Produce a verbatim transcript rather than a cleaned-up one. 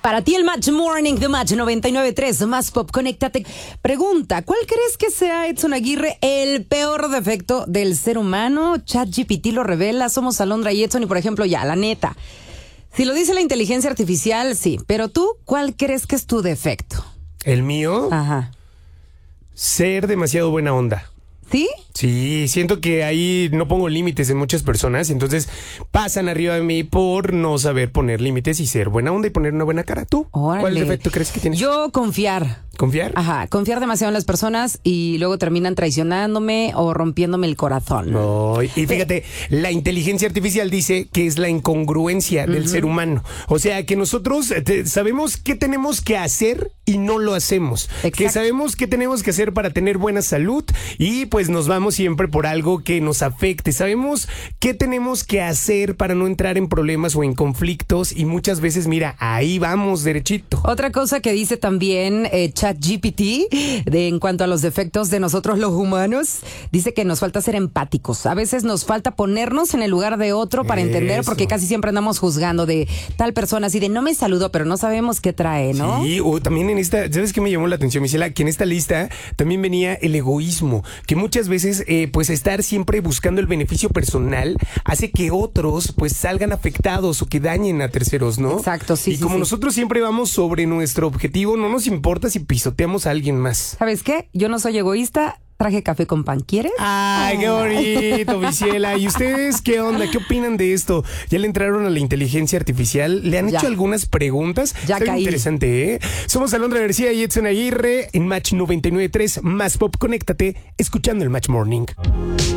Para ti el Match Morning de Match noventa y nueve punto tres, Más Pop, conéctate. Pregunta, ¿cuál crees que sea, Edson Aguirre, el peor defecto del ser humano? ChatGPT lo revela, somos Alondra y Edson y, por ejemplo, ya, la neta. Si lo dice la inteligencia artificial, sí. Pero tú, ¿cuál crees que es tu defecto? ¿El mío? Ajá. Ser demasiado buena onda. ¿Sí? Sí, siento que ahí no pongo límites en muchas personas, entonces pasan arriba de mí por no saber poner límites y ser buena onda y poner una buena cara. ¿Tú? Órale. ¿Cuál defecto crees que tienes? Yo confiar. ¿Confiar? Ajá, confiar demasiado en las personas y luego terminan traicionándome o rompiéndome el corazón. No, y fíjate, la inteligencia artificial dice que es la incongruencia del uh-huh. ser humano. O sea, que nosotros te, sabemos qué tenemos que hacer y no lo hacemos. Exacto. Que sabemos qué tenemos que hacer para tener buena salud y pues nos vamos siempre por algo que nos afecte. Sabemos qué tenemos que hacer para no entrar en problemas o en conflictos y muchas veces, mira, ahí vamos derechito. Otra cosa que dice también eh, ChatGPT de, en cuanto a los defectos de nosotros los humanos, dice que nos falta ser empáticos. A veces nos falta ponernos en el lugar de otro para Eso. entender, porque casi siempre andamos juzgando de tal persona así de no me saludó, pero no sabemos qué trae, ¿no? Sí, o también en esta, ¿sabes qué me llamó la atención, Michela? Que en esta lista también venía el egoísmo, que muchas veces eh, pues estar siempre buscando el beneficio personal hace que otros pues salgan afectados o que dañen a terceros, ¿no? Exacto, sí. Y sí, como sí. nosotros siempre vamos sobre nuestro objetivo, no nos importa si pisoteamos a alguien más. ¿Sabes qué? Yo no soy egoísta. Traje café con pan, ¿quieres? ¡Ay, qué bonito, Michela! ¿Y ustedes qué onda? ¿Qué opinan de esto? ¿Ya le entraron a la inteligencia artificial? ¿Le han ya. hecho algunas preguntas? Ya Está caí. Interesante, ¿eh? Somos Alondra García y Edson Aguirre en Match noventa y nueve punto tres. Más Pop, conéctate, escuchando el Match Morning.